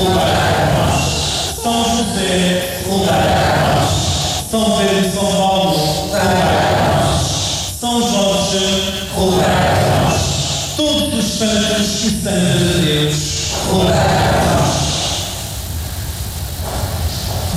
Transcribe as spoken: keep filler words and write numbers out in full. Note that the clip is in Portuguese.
rogai por nós. São José, rogai por nós. São Pedro e São Paulo, rogai por nós. São Jorge, rogai por nós. Todos os santos e santas de Deus, rogai